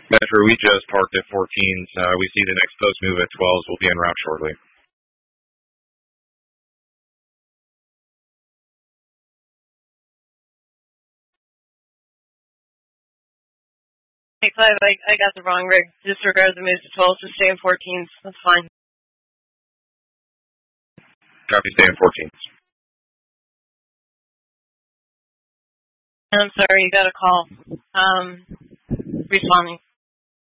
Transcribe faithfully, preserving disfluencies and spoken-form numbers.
Metro, we just parked at fourteens. Uh, we see the next post move at twelves. We'll be en route shortly. Hey, Clive, I, I got the wrong rig. Disregard the move to twelves. Just stay in fourteens. That's fine. Copy, stay in fourteens. I'm sorry, you got a call. Um, responding.